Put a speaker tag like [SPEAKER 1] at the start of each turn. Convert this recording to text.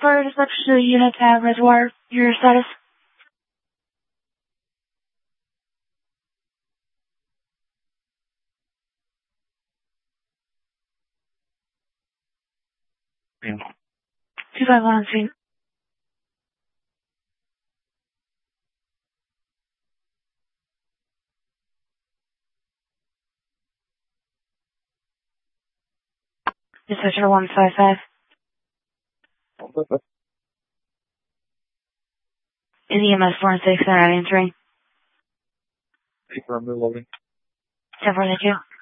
[SPEAKER 1] for dispatch to unit at Reservoir. Your status?
[SPEAKER 2] Yeah.
[SPEAKER 1] 251 on scene. Dispatcher 155. Is EMS 4 and 6 that are answering?
[SPEAKER 2] Confirm, they're loading.
[SPEAKER 1] 10-4, thank you.